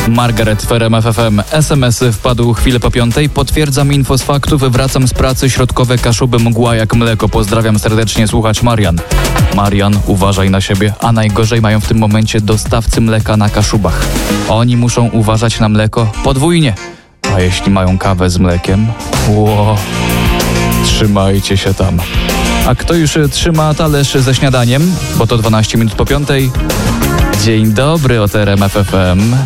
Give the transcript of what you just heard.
Margaret w RMF FM. SMS wpadł chwilę po 5:00. Potwierdzam info z faktów. Wracam z pracy. Środkowe Kaszuby, mgła jak mleko. Pozdrawiam serdecznie. Słuchać Marian. Marian, uważaj na siebie. A najgorzej mają w tym momencie dostawcy mleka na Kaszubach. Oni muszą uważać na mleko podwójnie. A jeśli mają kawę z mlekiem? Trzymajcie się tam. A kto już trzyma talerz ze śniadaniem? Bo to 12 minut po 5:00. Dzień dobry, od RMF FM.